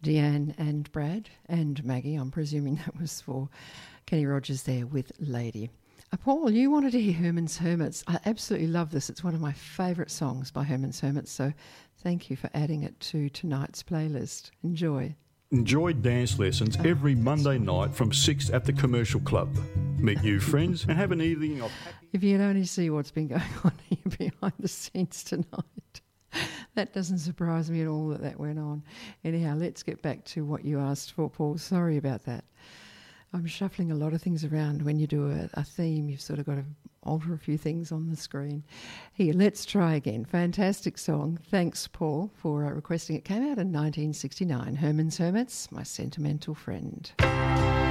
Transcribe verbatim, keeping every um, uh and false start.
Deanne and Brad and Maggie. I'm presuming that was for Kenny Rogers there with Lady. Uh, Paul, you wanted to hear Herman's Hermits. I absolutely love this. It's one of my favourite songs by Herman's Hermits, so thank you for adding it to tonight's playlist. Enjoy. Enjoy dance lessons every Monday night from six at the Commercial Club. Meet new friends and have an evening of happy... If you could only see what's been going on here behind the scenes tonight. That doesn't surprise me at all that that went on. Anyhow, let's get back to what you asked for, Paul. Sorry about that. I'm shuffling a lot of things around. When you do a, a theme, you've sort of got to alter a few things on the screen. Here, let's try again. Fantastic song. Thanks, Paul, for uh, requesting it. Came out in nineteen sixty-nine. Herman's Hermits, My Sentimental Friend.